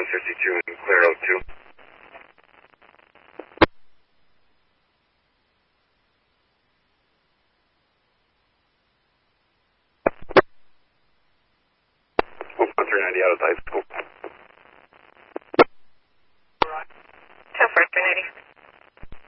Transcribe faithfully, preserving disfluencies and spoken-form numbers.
fifty-two and clear out two. one three ninety out of high school.